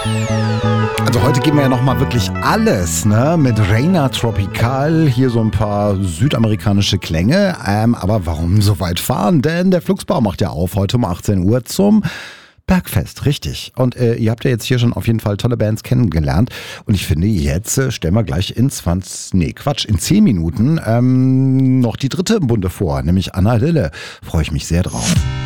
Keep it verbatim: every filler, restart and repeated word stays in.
Also heute geben wir ja nochmal wirklich alles, ne? Mit Reina Tropical, hier so ein paar südamerikanische Klänge. Ähm, aber warum so weit fahren? Denn der Flugsbau macht ja auf heute um achtzehn Uhr zum Bergfest, richtig. Und äh, ihr habt ja jetzt hier schon auf jeden Fall tolle Bands kennengelernt. Und ich finde, jetzt äh, stellen wir gleich in zwanzig, nee Quatsch, in zehn Minuten ähm, noch die dritte im Bunde vor, nämlich Anna Lille. Freue ich mich sehr drauf.